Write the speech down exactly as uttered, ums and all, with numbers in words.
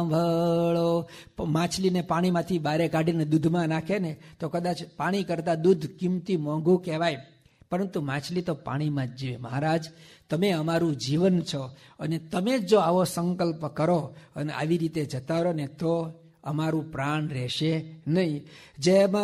સાંભળો, માછલીને પાણીમાંથી બારે કાઢીને દૂધમાં નાખે ને તો કદાચ પાણી કરતાં દૂધ કિંમતી મોંઘું કહેવાય, પરંતુ માછલી તો પાણીમાં જ જીવે. મહારાજ, તમે અમારું જીવન છો અને તમે જો આવો સંકલ્પ કરો અને આવી રીતે જતા રહો ને તો અમારું પ્રાણ રહેશે નહીં. જેમાં